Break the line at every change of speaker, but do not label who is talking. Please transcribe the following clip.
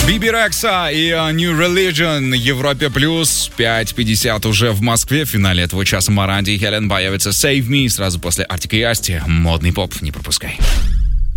Биби Рекса и New Religion, Европе плюс, 5:50 уже в Москве. В финале этого часа Моранди и Хелен появится Save Me. Сразу после Артика и Асти. Модный поп, не пропускай.